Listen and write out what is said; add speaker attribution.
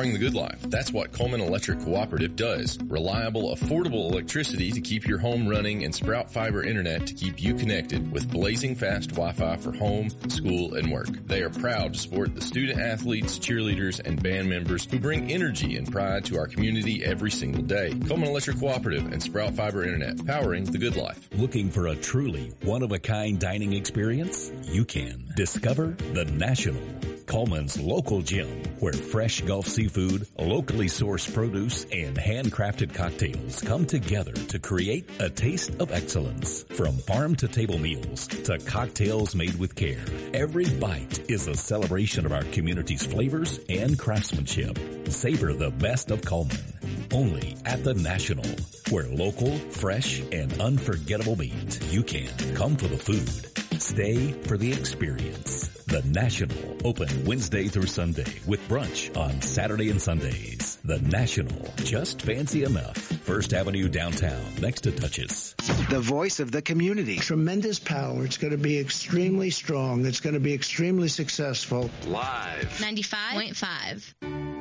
Speaker 1: powering the good life. That's what Coleman Electric Cooperative does. Reliable, affordable electricity to keep your home running and Sprout Fiber Internet to keep you connected with blazing fast Wi-Fi for home, school, and work. They are proud to support the student athletes, cheerleaders, and band members who bring energy and pride to our community every single day. Coleman Electric Cooperative and Sprout Fiber Internet, powering the good life.
Speaker 2: Looking for a truly one-of-a-kind dining experience? You can discover the National, Coleman's local gym, where fresh Gulf seafood, locally sourced produce, and handcrafted cocktails come together to create a taste of excellence. From farm-to-table meals to cocktails made with care, every bite is a celebration of our community's flavors and craftsmanship. Savor the best of Coleman, only at the National, where local, fresh, and unforgettable meet. You can come for the food. Stay for the experience. The National, open Wednesday through Sunday with brunch on Saturday and Sundays. The National, just fancy enough. First Avenue downtown, next to Dutchess.
Speaker 3: The voice of the community.
Speaker 4: Tremendous power. It's going to be extremely strong. It's going to be extremely successful.
Speaker 5: Live.
Speaker 6: 95.5.